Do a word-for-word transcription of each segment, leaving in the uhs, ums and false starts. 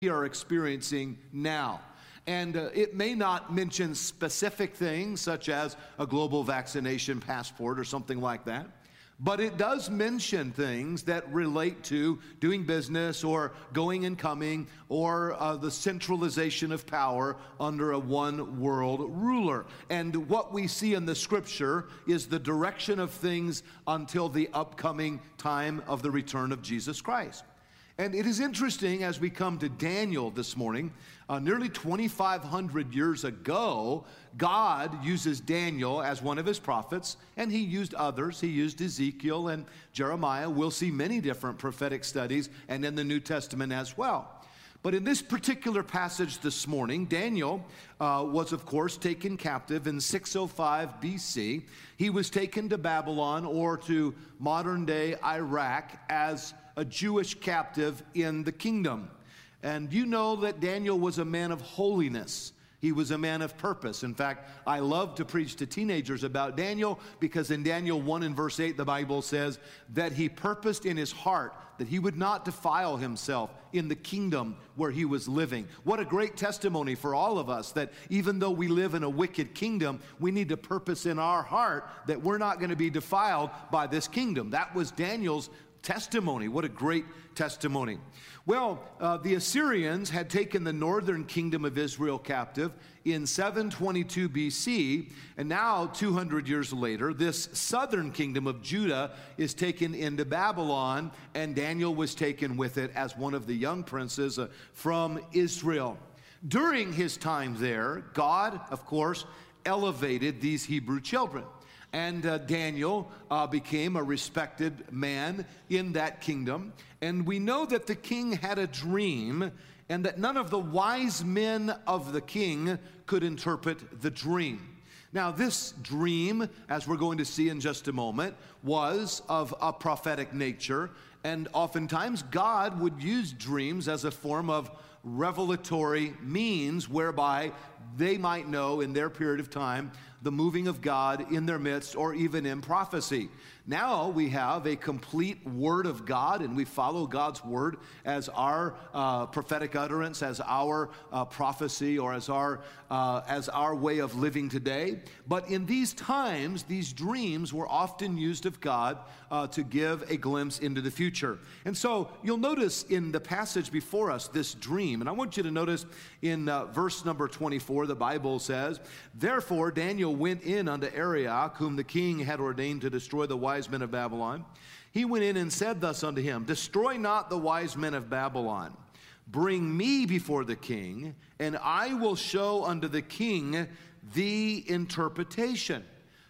we are experiencing now. And uh, it may not mention specific things such as a global vaccination passport or something like that, but it does mention things that relate to doing business or going and coming or uh, the centralization of power under a one world ruler. And what we see in the scripture is the direction of things until the upcoming time of the return of Jesus Christ. And it is interesting as we come to Daniel this morning, uh, nearly twenty-five hundred years ago, God uses Daniel as one of his prophets, and he used others. He used Ezekiel and Jeremiah. We'll see many different prophetic studies, and in the New Testament as well. But in this particular passage this morning, Daniel uh, was, of course, taken captive in six oh five B C. He was taken to Babylon or to modern-day Iraq as a Jewish captive in the kingdom. And you know that Daniel was a man of holiness. He was a man of purpose. In fact, I love to preach to teenagers about Daniel because in Daniel one and verse eight, the Bible says that he purposed in his heart that he would not defile himself in the kingdom where he was living. What a great testimony for all of us that even though we live in a wicked kingdom, we need to purpose in our heart that we're not going to be defiled by this kingdom. That was Daniel's testimony. What a great testimony. Well, uh, the Assyrians had taken the northern kingdom of Israel captive in seven twenty-two B C, and now two hundred years later, this southern kingdom of Judah is taken into Babylon, and Daniel was taken with it as one of the young princes uh, from Israel. During his time there, God, of course, elevated these Hebrew children. And uh, Daniel uh, became a respected man in that kingdom. And we know that the king had a dream and that none of the wise men of the king could interpret the dream. Now, this dream, as we're going to see in just a moment, was of a prophetic nature. And oftentimes, God would use dreams as a form of revelatory means whereby they might know in their period of time the moving of God in their midst or even in prophecy. Now we have a complete word of God, and we follow God's word as our uh, prophetic utterance, as our uh, prophecy, or as our uh, as our way of living today. But in these times, these dreams were often used of God uh, to give a glimpse into the future. And so you'll notice in the passage before us this dream, and I want you to notice in uh, verse number twenty-four, the Bible says, "Therefore Daniel went in unto Arioch, whom the king had ordained to destroy the wise men of Babylon. He went in and said thus unto him, Destroy not the wise men of Babylon. Bring me before the king, and I will show unto the king the interpretation."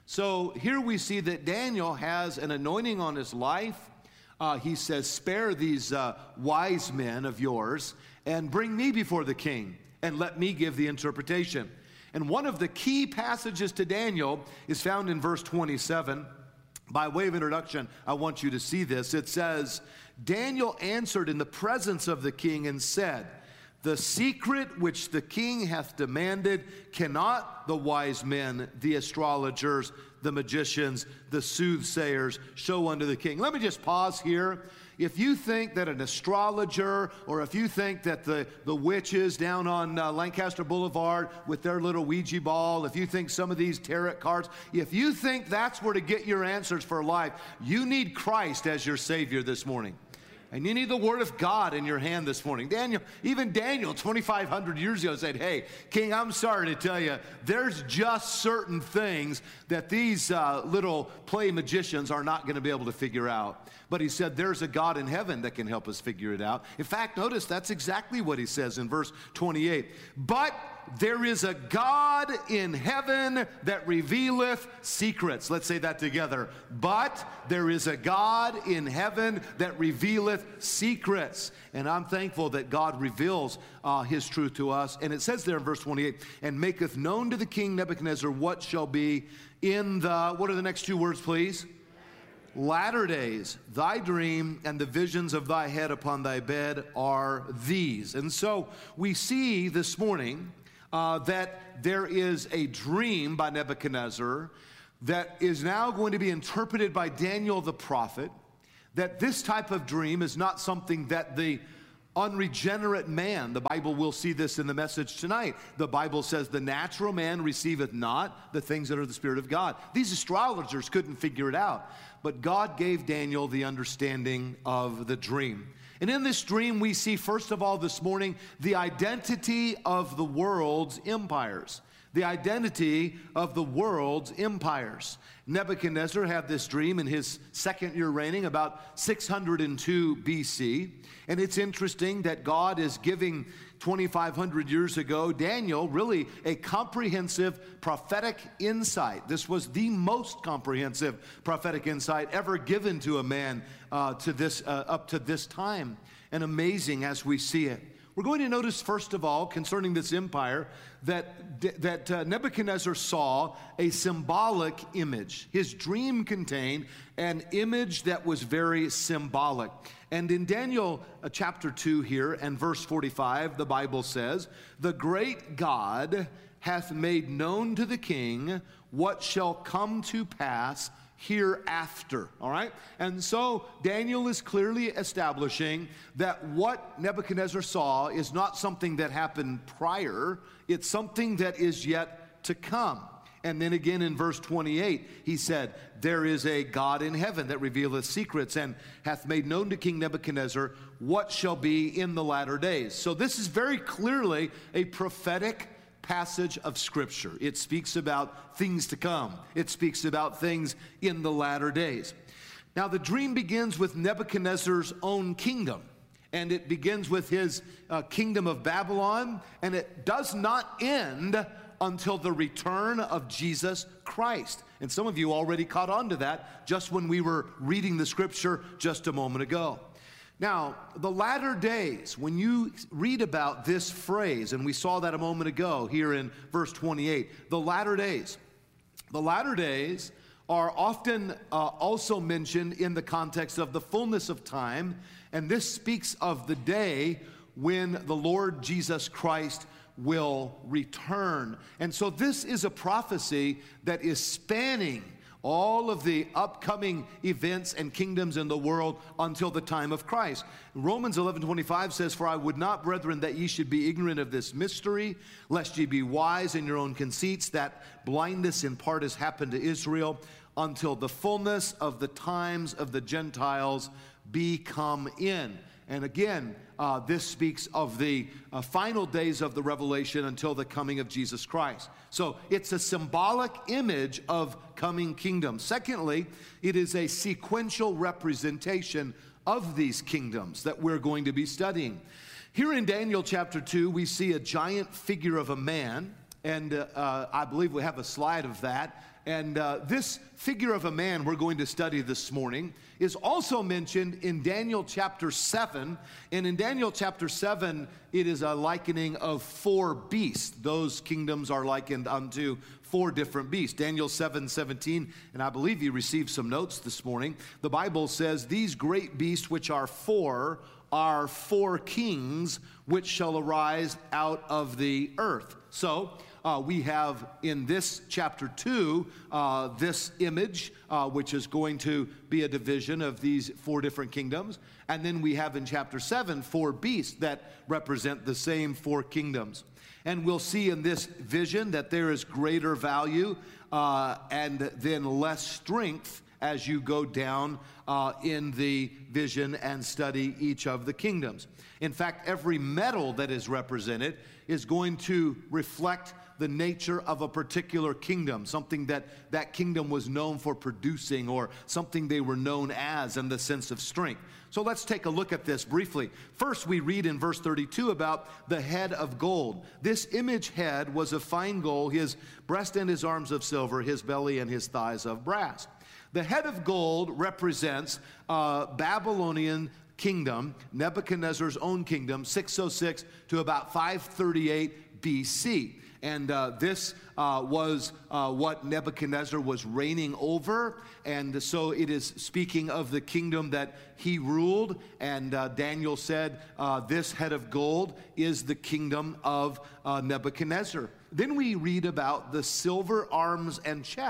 So here we see that Daniel has an anointing on his life. Uh, he says, spare these uh, wise men of yours, and bring me before the king, and let me give the interpretation. And one of the key passages to Daniel is found in verse twenty-seven. By way of introduction, I want you to see this. It says, Daniel answered in the presence of the king and said, The secret which the king hath demanded cannot the wise men, the astrologers, the magicians, the soothsayers show unto the king. Let me just pause here. If you think that an astrologer, or if you think that the, the witches down on uh, Lancaster Boulevard with their little Ouija ball, if you think some of these tarot cards, if you think that's where to get your answers for life, you need Christ as your Savior this morning. And you need the word of God in your hand this morning. Daniel, even Daniel, twenty-five hundred years ago said, hey, King, I'm sorry to tell you, there's just certain things that these uh, little play magicians are not going to be able to figure out. But he said, there's a God in heaven that can help us figure it out. In fact, notice that's exactly what he says in verse twenty-eight. But there is a God in heaven that revealeth secrets. Let's say that together. But there is a God in heaven that revealeth secrets. And I'm thankful that God reveals uh, his truth to us. And it says there in verse twenty-eight, and maketh known to the king Nebuchadnezzar what shall be in the, what are the next two words, please? Latter days. Thy dream and the visions of thy head upon thy bed are these. And so we see this morning Uh, that there is a dream by Nebuchadnezzar that is now going to be interpreted by Daniel the prophet, that this type of dream is not something that the unregenerate man. The Bible will see this in the message tonight. The Bible says the natural man receiveth not the things that are the Spirit of God. These astrologers couldn't figure it out, but God gave Daniel the understanding of the dream. And in this dream, we see, first of all, this morning, the identity of the world's empires. The identity of the world's empires. Nebuchadnezzar had this dream in his second year reigning, about six hundred two B C. And it's interesting that God is giving twenty-five hundred years ago Daniel really a comprehensive prophetic insight. This was the most comprehensive prophetic insight ever given to a man uh, to this uh, up to this time. And amazing as we see it. We're going to notice, first of all, concerning this empire, that, that uh, Nebuchadnezzar saw a symbolic image. His dream contained an image that was very symbolic. And in Daniel uh, chapter two here and verse forty-five, the Bible says, "The great God hath made known to the king what shall come to pass hereafter." All right? And so Daniel is clearly establishing that what Nebuchadnezzar saw is not something that happened prior, it's something that is yet to come. And then again in verse twenty-eight, he said, "There is a God in heaven that revealeth secrets, and hath made known to King Nebuchadnezzar what shall be in the latter days." So this is very clearly a prophetic passage of Scripture. It speaks about things to come. It speaks about things in the latter days. Now, the dream begins with Nebuchadnezzar's own kingdom, and it begins with his uh, kingdom of Babylon, and it does not end until the return of Jesus Christ. And some of you already caught on to that just when we were reading the Scripture just a moment ago. Now, the latter days, when you read about this phrase, and we saw that a moment ago here in verse twenty-eight, the latter days. The latter days are often uh, also mentioned in the context of the fullness of time, and this speaks of the day when the Lord Jesus Christ will return. And so this is a prophecy that is spanning all of the upcoming events and kingdoms in the world until the time of Christ. Romans eleven twenty-five says, "For I would not, brethren, that ye should be ignorant of this mystery, lest ye be wise in your own conceits, that blindness in part has happened to Israel, until the fullness of the times of the Gentiles be come in." And again, uh, this speaks of the uh, final days of the revelation until the coming of Jesus Christ. So it's a symbolic image of coming kingdom. Secondly, it is a sequential representation of these kingdoms that we're going to be studying. Here in Daniel chapter two, we see a giant figure of a man, and uh, uh, I believe we have a slide of that. And uh, this figure of a man we're going to study this morning is also mentioned in Daniel chapter seven. And in Daniel chapter seven, it is a likening of four beasts. Those kingdoms are likened unto four different beasts. Daniel seven seventeen, and I believe you received some notes this morning. The Bible says, "These great beasts which are four are four kings which shall arise out of the earth." So, Uh, we have in this chapter two, uh, this image, uh, which is going to be a division of these four different kingdoms. And then we have in chapter seven, four beasts that represent the same four kingdoms. And we'll see in this vision that there is greater value uh, and then less strength as you go down uh, in the vision and study each of the kingdoms. In fact, every metal that is represented is going to reflect the nature of a particular kingdom, something that that kingdom was known for producing, or something they were known as in the sense of strength. So let's take a look at this briefly. First, we read in verse thirty-two about the head of gold. This image head was of fine gold, his breast and his arms of silver, his belly and his thighs of brass. The head of gold represents uh, Babylonian kingdom, Nebuchadnezzar's own kingdom, six oh six to about five thirty-eight B C. And uh, this uh, was uh, what Nebuchadnezzar was reigning over. And so it is speaking of the kingdom that he ruled. And uh, Daniel said, uh, this head of gold is the kingdom of uh, Nebuchadnezzar. Then we read about the silver arms and chest.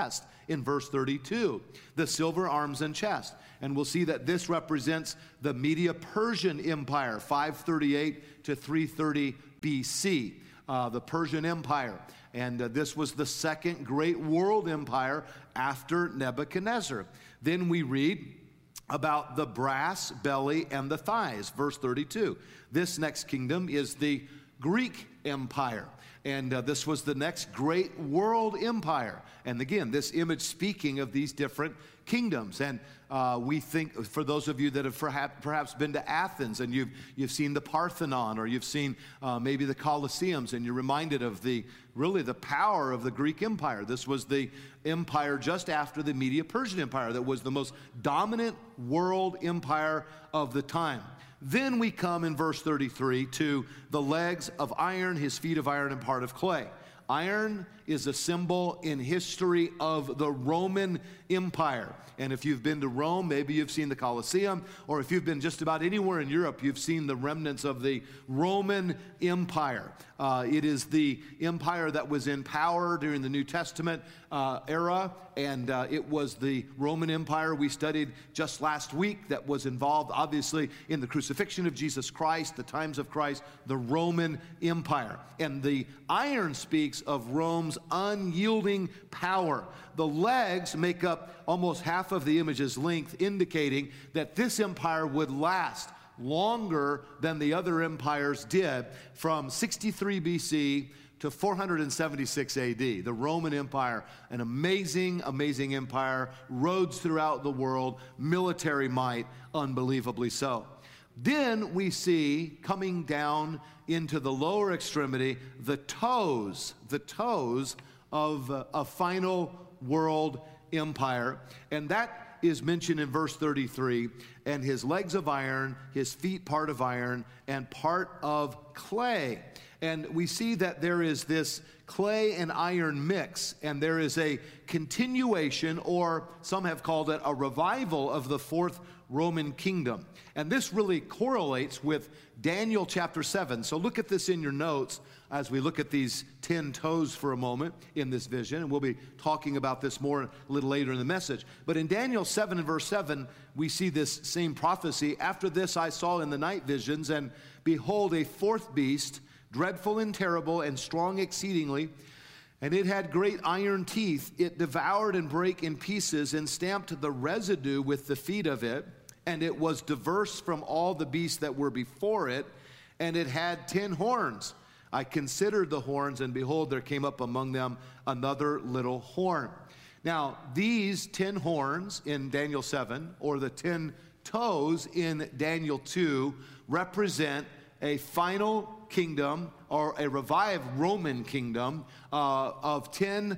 in verse thirty-two, the silver arms and chest. And we'll see that this represents the Media-Persian Empire, five thirty-eight to three thirty B C, uh, the Persian Empire. And uh, this was the second great world empire after Nebuchadnezzar. Then we read about the brass belly and the thighs, verse thirty-two. This next kingdom is the Greek Empire. And uh, this was the next great world empire. And again, this image speaking of these different kingdoms. And uh, we think, for those of you that have perhaps, perhaps been to Athens and you've, you've seen the Parthenon, or you've seen uh, maybe the Colosseums, and you're reminded of the, really the power of the Greek Empire. This was the empire just after the Media-Persian Empire that was the most dominant world empire of the time. Then we come in verse thirty-three to the legs of iron, his feet of iron, and part of clay. Iron is a symbol in history of the Roman Empire. And if you've been to Rome, maybe you've seen the Colosseum, or if you've been just about anywhere in Europe, you've seen the remnants of the Roman Empire. Uh, it is the empire that was in power during the New Testament uh, era, and uh, it was the Roman Empire we studied just last week that was involved, obviously, in the crucifixion of Jesus Christ, the times of Christ, the Roman Empire. And the iron speaks of Rome's unyielding power. The legs make up almost half of the image's length, indicating that this empire would last longer than the other empires did, from sixty-three B C to four hundred seventy-six A D. The Roman Empire, an amazing, amazing empire, roads throughout the world, military might, unbelievably so. Then we see coming down into the lower extremity the toes, the toes of uh, a final world empire. And that is mentioned in verse thirty-three. And his legs of iron, his feet part of iron, and part of clay. And we see that there is this clay and iron mix, and there is a continuation, or some have called it a revival, of the fourth Roman kingdom. And this really correlates with Daniel chapter seven. So look at this in your notes as we look at these ten toes for a moment in this vision. And we'll be talking about this more a little later in the message. But in Daniel seven and verse seven, we see this same prophecy. After this I saw in the night visions, and behold, a fourth beast, dreadful and terrible and strong exceedingly, and it had great iron teeth. It devoured and brake in pieces, and stamped the residue with the feet of it. And it was diverse from all the beasts that were before it, and it had ten horns. I considered the horns, and behold, there came up among them another little horn. Now, these ten horns in Daniel seven, or the ten toes in Daniel two, represent a final kingdom, or a revived Roman kingdom, uh, of ten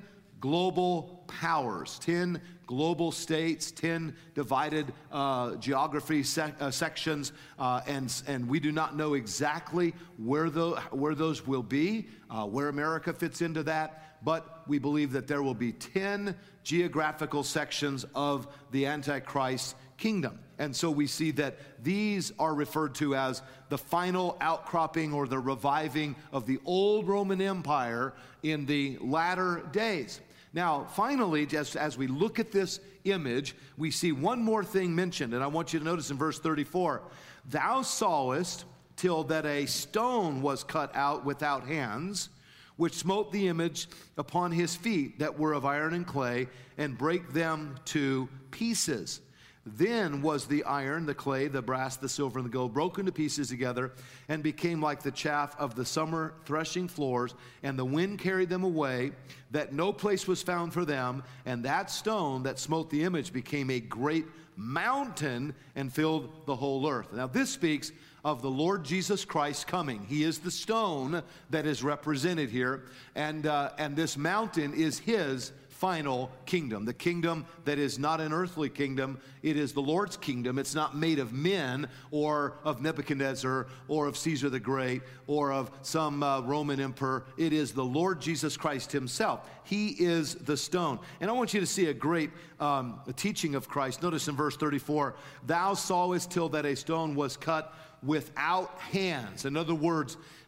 global powers, ten global states, ten divided uh, geography sec- uh, sections, uh, and, and we do not know exactly where, the, where those will be, uh, where America fits into that, but we believe that there will be ten geographical sections of the Antichrist kingdom. And so we see that these are referred to as the final outcropping, or the reviving of the old Roman Empire in the latter days. Now, finally, just as we look at this image, we see one more thing mentioned, and I want you to notice in verse thirty-four, thou sawest till that a stone was cut out without hands, which smote the image upon his feet that were of iron and clay, and brake them to pieces. Then was the iron, the clay, the brass, the silver, and the gold broken to pieces together, and became like the chaff of the summer threshing floors, and the wind carried them away, that no place was found for them. And that stone that smote the image became a great mountain and filled the whole earth. Now this speaks of the Lord Jesus Christ coming. He is the stone that is represented here, and uh, and this mountain is his final kingdom, the kingdom that is not an earthly kingdom. It is the Lord's kingdom. It's not made of men, or of Nebuchadnezzar, or of Caesar the Great, or of some uh, Roman emperor. It is the Lord Jesus Christ himself. He is the stone. And I want you to see a great um, teaching of Christ. Notice in verse thirty-four, thou sawest till that a stone was cut without hands. In other words,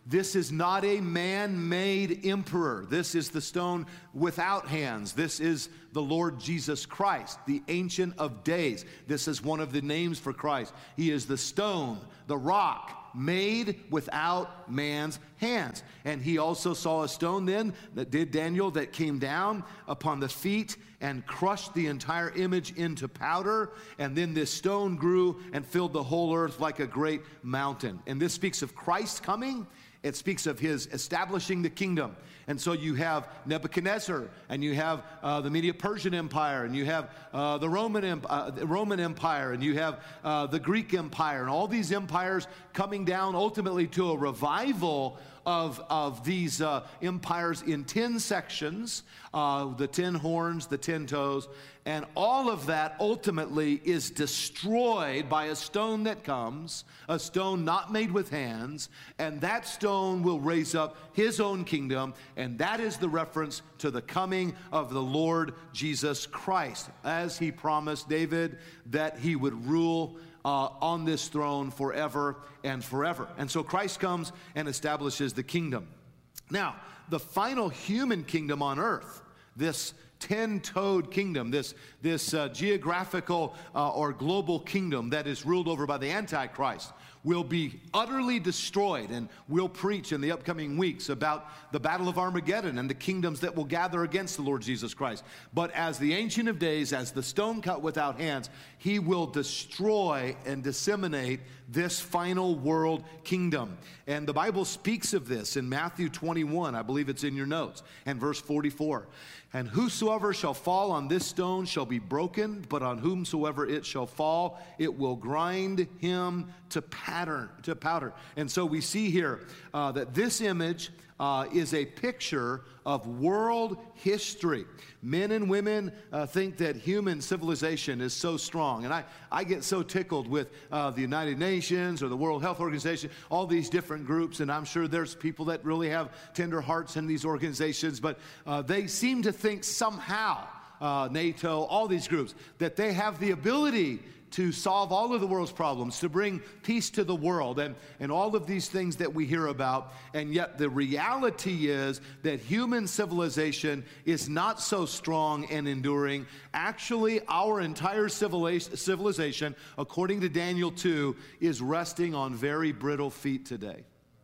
This is not a man-made emperor. This is the stone without hands. This is the Lord Jesus Christ, the Ancient of Days. This is one of the names for Christ. He is the stone, the rock, made without man's hands. And he also saw a stone then, that did Daniel, that came down upon the feet and crushed the entire image into powder. And then this stone grew and filled the whole earth like a great mountain. And this speaks of Christ coming. It speaks of his establishing the kingdom. And so you have Nebuchadnezzar, and you have uh, the Medo-Persian Empire, and you have uh, the Roman, Emp- uh, the Roman Empire, and you have uh, the Greek Empire, and all these empires coming down ultimately to a revival of, of these uh, empires in ten sections, uh, the ten horns, the ten toes, and all of that ultimately is destroyed by a stone that comes, a stone not made with hands, and that stone will raise up his own kingdom, and that is the reference to the coming of the Lord Jesus Christ, as he promised David that he would rule Uh, on this throne forever and forever. And so Christ comes and establishes the kingdom. Now, the final human kingdom on earth, this ten-toed kingdom, this, this uh, geographical uh, or global kingdom that is ruled over by the Antichrist, will be utterly destroyed. And we'll preach in the upcoming weeks about the battle of Armageddon and the kingdoms that will gather against the Lord Jesus Christ. But as the Ancient of Days, as the stone cut without hands, he will destroy and disseminate this final world kingdom. And the Bible speaks of this in Matthew twenty-one. I believe it's in your notes, and verse forty-four. And whosoever shall fall on this stone shall be broken, but on whomsoever it shall fall, it will grind him to pattern, to powder. And so we see here uh, that this image uh, is a picture of world history. Men and women uh, think that human civilization is so strong. And I, I get so tickled with uh, the United Nations or the World Health Organization, all these different groups, and I'm sure there's people that really have tender hearts in these organizations, but uh, they seem to think somehow, uh, NATO, all these groups, that they have the ability to solve all of the world's problems, to bring peace to the world, and, and all of these things that we hear about. And yet the reality is that human civilization is not so strong and enduring. Actually, our entire civilization, according to Daniel two, is resting on very brittle feet today.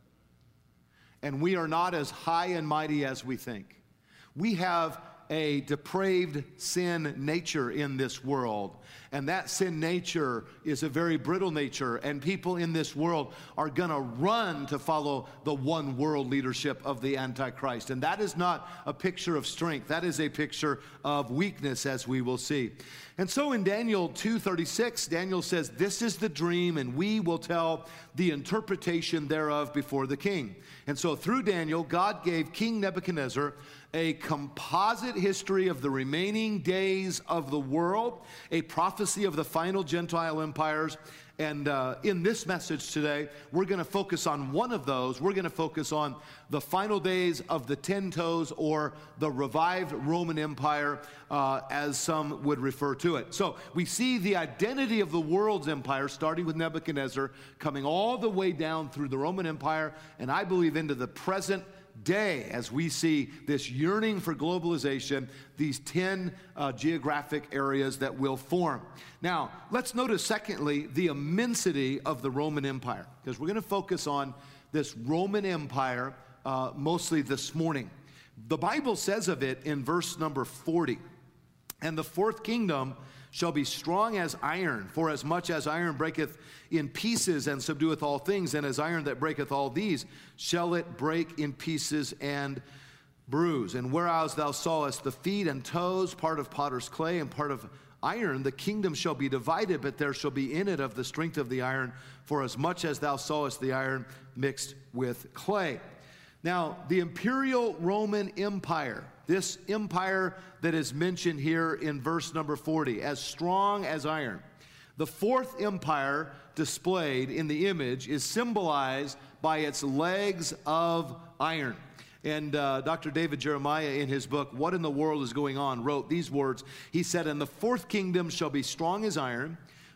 And we are not as high and mighty as we think. We have a depraved sin nature in this world. And that sin nature is a very brittle nature. And people in this world are going to run to follow the one world leadership of the Antichrist. And that is not a picture of strength. That is a picture of weakness, as we will see. And so in Daniel two thirty-six, Daniel says, "This is the dream, and we will tell the interpretation thereof before the king." And so through Daniel, God gave King Nebuchadnezzar a composite history of the remaining days of the world, a prophecy of the final Gentile empires. And uh, in this message today, we're going to focus on one of those. We're going to focus on the final days of the ten toes, or the revived Roman Empire, uh, as some would refer to it. So we see the identity of the world's empire, starting with Nebuchadnezzar, coming all the way down through the Roman Empire, and I believe into the present day, as we see this yearning for globalization, these ten uh, geographic areas that will form. Now, let's notice, secondly, the immensity of the Roman Empire, because we're going to focus on this Roman Empire uh, mostly this morning. The Bible says of it in verse number forty, "And the fourth kingdom shall be strong as iron, for as much as iron breaketh in pieces and subdueth all things, and as iron that breaketh all these, shall it break in pieces and bruise. And whereas thou sawest the feet and toes, part of potter's clay and part of iron, the kingdom shall be divided, but there shall be in it of the strength of the iron, for as much as thou sawest the iron mixed with clay." Now, the imperial Roman Empire, this empire that is mentioned here in verse number forty, as strong as iron. The fourth empire displayed in the image is symbolized by its legs of iron. And uh, Doctor David Jeremiah, in his book, What in the World is Going On?, wrote these words. He said, "And the fourth kingdom shall be strong as iron,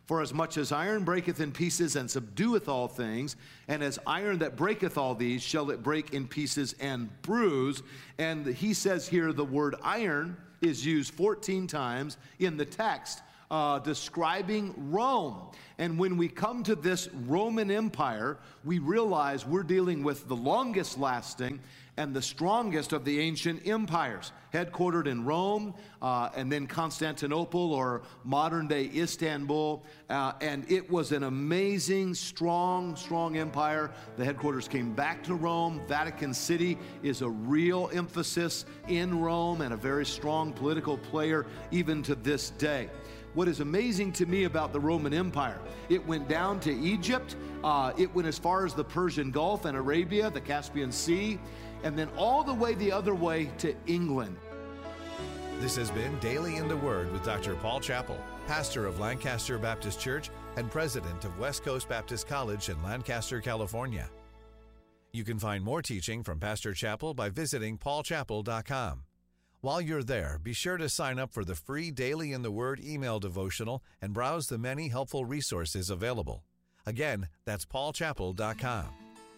For as much as iron breaketh in pieces and subdueth all things, and as iron that breaketh all these, shall it break in pieces and bruise. And he says here the word iron is used fourteen times in the text, uh, describing Rome. And when we come to this Roman Empire, we realize we're dealing with the longest lasting and the strongest of the ancient empires, headquartered in Rome, uh, and then Constantinople, or modern-day Istanbul. Uh, and it was an amazing, strong, strong empire. The headquarters came back to Rome. Vatican City is a real emphasis in Rome and a very strong political player even to this day. What is amazing to me about the Roman Empire, it went down to Egypt, uh, it went as far as the Persian Gulf and Arabia, the Caspian Sea, and then all the way the other way to England. This has been Daily in the Word with Doctor Paul Chappell, pastor of Lancaster Baptist Church and president of West Coast Baptist College in Lancaster, California. You can find more teaching from Pastor Chappell by visiting paul chappell dot com. While you're there, be sure to sign up for the free Daily in the Word email devotional and browse the many helpful resources available. Again, that's paul chappell dot com.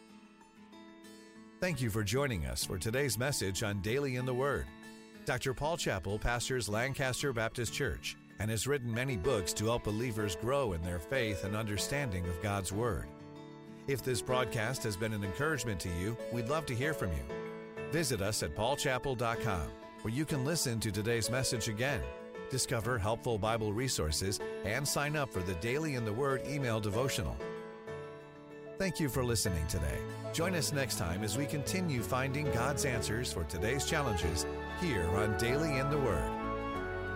Thank you for joining us for today's message on Daily in the Word. Doctor Paul Chappell pastors Lancaster Baptist Church and has written many books to help believers grow in their faith and understanding of God's Word. If this broadcast has been an encouragement to you, we'd love to hear from you. Visit us at paul chappell dot com, where you can listen to today's message again, discover helpful Bible resources, and sign up for the Daily in the Word email devotional. Thank you for listening today. Join us next time as we continue finding God's answers for today's challenges here on Daily in the Word.